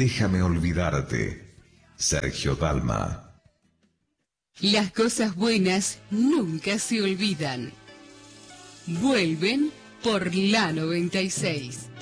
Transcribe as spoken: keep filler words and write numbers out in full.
Déjame olvidarte. Sergio Dalma. Las cosas buenas nunca se olvidan. Vuelven por la noventa y seis.